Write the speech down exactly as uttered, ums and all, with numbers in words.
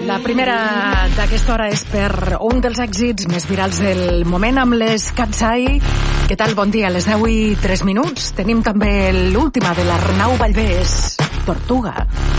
La primera d'aquesta hora és per un dels èxits més virals del moment amb les Cat's Eye. Què tal? Bon dia, a les deu i tres minuts. Tenim també l'última de l'Arnau Vallvés, Tortuga.